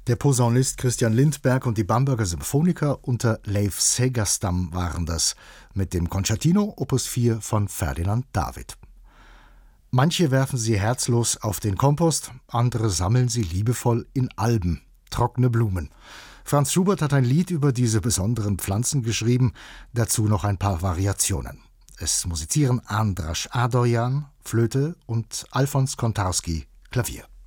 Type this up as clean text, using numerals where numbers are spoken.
Der Posaunist Christian Lindberg und die Bamberger Symphoniker unter Leif Segerstam waren das, mit dem Concertino Opus 4 von Ferdinand David. Manche werfen sie herzlos auf den Kompost, andere sammeln sie liebevoll in Alben, trockene Blumen. Franz Schubert hat ein Lied über diese besonderen Pflanzen geschrieben, dazu noch ein paar Variationen. Es musizieren Andras Adorjan, Flöte und Alfons Kontarski, Klavier.